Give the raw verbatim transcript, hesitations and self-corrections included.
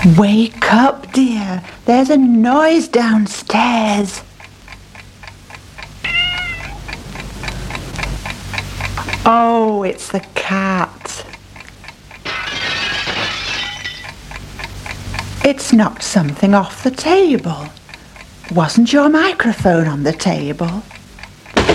Wake up, dear. There's a noise downstairs. Oh, it's the cat. It's knocked something off the table. Wasn't your microphone on the table?